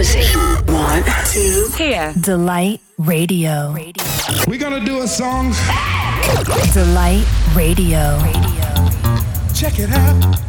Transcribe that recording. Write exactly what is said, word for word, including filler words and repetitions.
music you want to hear. Delight Radio. We're gonna do a song. Delight Radio. Check it out.